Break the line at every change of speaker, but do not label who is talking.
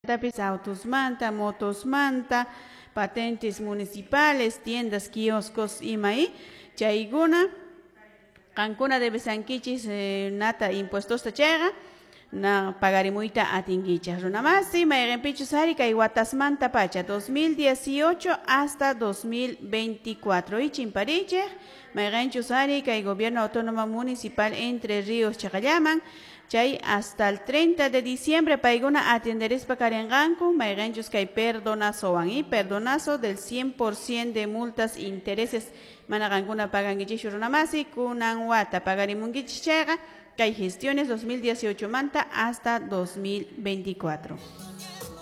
tapis autos manta, motos manta, patentes municipales, tiendas, kioscos imai, chayguna, kankuna debe sankichis nata impuestos tachega, na pagarimuita atinguicha. Runamasi, mayrenpichusari kay watasmanta pacha 2018 hasta 2024. Y chimpariche, mayrenchusari kay gobierno autónomo municipal Entre Ríos Chagallaman. Chay hasta el 30 de diciembre paiguna atenderes pakarenganku, mayrenchus kay perdonazo y perdonazo del 100% de multas e intereses managankuna pagangichi runamasi kunan wata pagarimungichega. Que hay gestiones 2018 manta hasta 2024.